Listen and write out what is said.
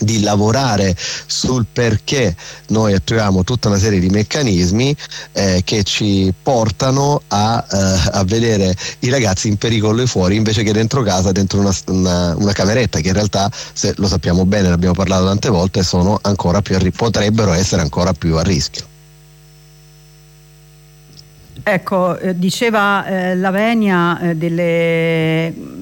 di lavorare sul perché noi attuiamo tutta una serie di meccanismi che ci portano a vedere i ragazzi in pericolo fuori invece che dentro casa, dentro una cameretta, che in realtà, se lo sappiamo bene, ne abbiamo parlato tante volte, sono ancora più potrebbero essere ancora più a rischio. Ecco, diceva Lavenia delle